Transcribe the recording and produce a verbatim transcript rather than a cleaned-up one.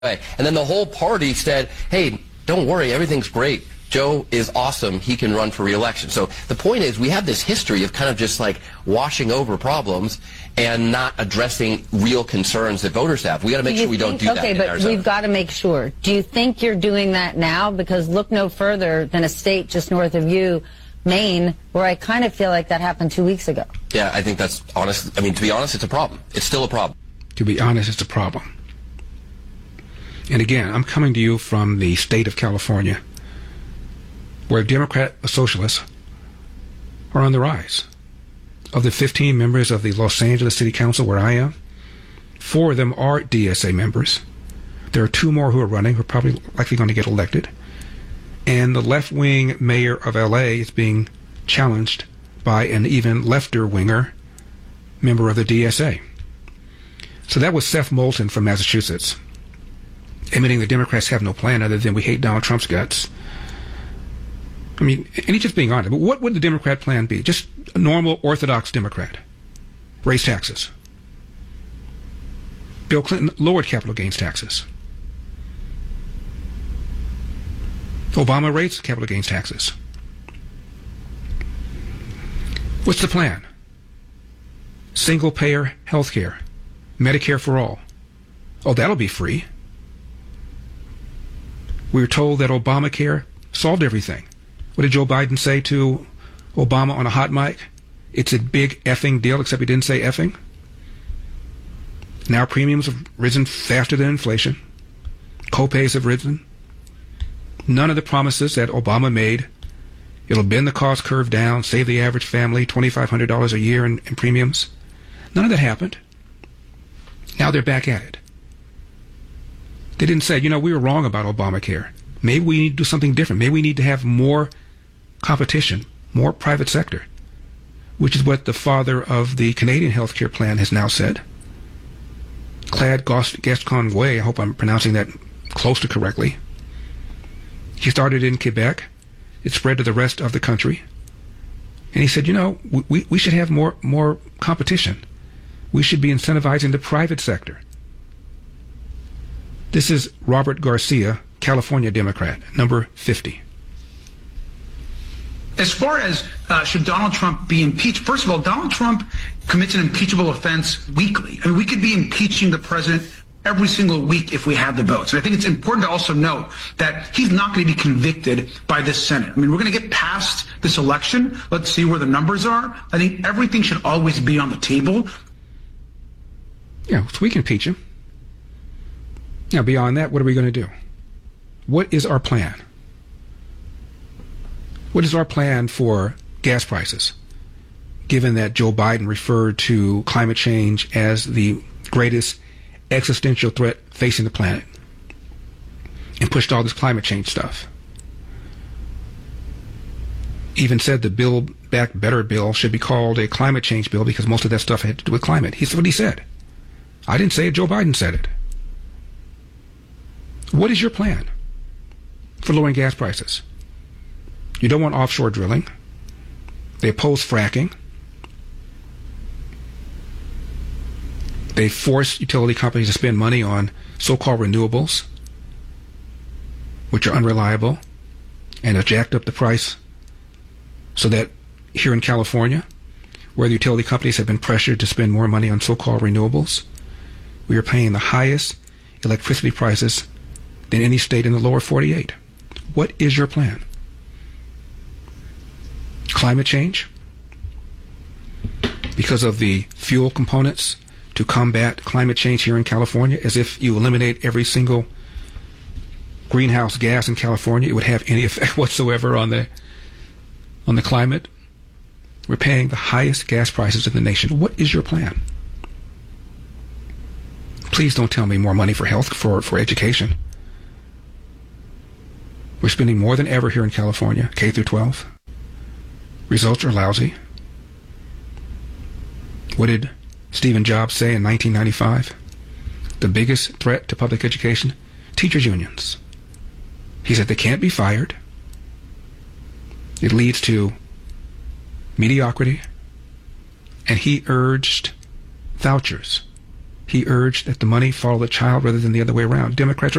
And then the whole party said, hey, don't worry, everything's great. Joe is awesome. He can run for re-election. So the point is, we have this history of kind of just like washing over problems and not addressing real concerns that voters have. We got to make sure we don't do that. Okay, but we've got to make sure. Do you think you're doing that now? Because look no further than a state just north of you, Maine, where I kind of feel like that happened two weeks ago. Yeah, I think that's honest. I mean, to be honest, it's a problem. It's still a problem. To be honest, it's a problem. And again, I'm coming to you from the state of California, where Democrat socialists are on the rise. Of the fifteen members of the Los Angeles City Council, where I am, four of them are D S A members. There are two more who are running, who are probably likely going to get elected. And the left-wing mayor of L A is being challenged by an even lefter-winger member of the D S A. So that was Seth Moulton from Massachusetts, admitting the Democrats have no plan other than we hate Donald Trump's guts. I mean, and he's just being honest. But what would the Democrat plan be? Just a normal orthodox Democrat. Raise taxes. Bill Clinton lowered capital gains taxes. Obama raised capital gains taxes. What's the plan? Single-payer health care. Medicare for all. Oh, that'll be free. We were told that Obamacare solved everything. What did Joe Biden say to Obama on a hot mic? It's a big effing deal, except he didn't say effing. Now premiums have risen faster than inflation. Co-pays have risen. None of the promises that Obama made, it'll bend the cost curve down, save the average family two thousand five hundred dollars a year in, in premiums. None of that happened. Now they're back at it. They didn't say, you know, we were wrong about Obamacare. Maybe we need to do something different. Maybe we need to have more competition, more private sector, which is what the father of the Canadian healthcare plan has now said. Claude Gascoigne, I hope I'm pronouncing that close to correctly. He started in Quebec. It spread to the rest of the country. And he said, you know, we, we should have more, more competition. We should be incentivizing the private sector. This is Robert Garcia, California Democrat, number fifty. As far as uh, should Donald Trump be impeached, first of all, Donald Trump commits an impeachable offense weekly. I mean, we could be impeaching the president every single week if we had the votes. And I think it's important to also note that he's not going to be convicted by this Senate. I mean, we're going to get past this election. Let's see where the numbers are. I think everything should always be on the table. Yeah, so we can impeach him. Now, beyond that, what are we going to do? What is our plan? What is our plan for gas prices, given that Joe Biden referred to climate change as the greatest existential threat facing the planet and pushed all this climate change stuff? Even said the Build Back Better bill should be called a climate change bill because most of that stuff had to do with climate. He's what he said. I didn't say it, Joe Biden said it. What is your plan for lowering gas prices? You don't want offshore drilling. They oppose fracking. They force utility companies to spend money on so-called renewables, which are unreliable, and have jacked up the price so that here in California, where the utility companies have been pressured to spend more money on so-called renewables, we are paying the highest electricity prices than any state in the lower forty-eight. What is your plan? Climate change? Because of the fuel components to combat climate change here in California, as if you eliminate every single greenhouse gas in California, it would have any effect whatsoever on the on the climate. We're paying the highest gas prices in the nation. What is your plan? Please don't tell me more money for health, for, for education. We're spending more than ever here in California, K through twelve. Results are lousy. What did Stephen Jobs say in nineteen ninety-five? The biggest threat to public education? Teachers' unions. He said they can't be fired. It leads to mediocrity. And he urged vouchers. he urged that the money follow the child rather than the other way around. Democrats are